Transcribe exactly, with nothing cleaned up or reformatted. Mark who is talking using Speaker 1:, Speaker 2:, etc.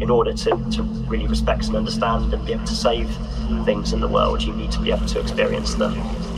Speaker 1: in order to, to really respect and understand and be able to save things in the world, you need to be able to experience them.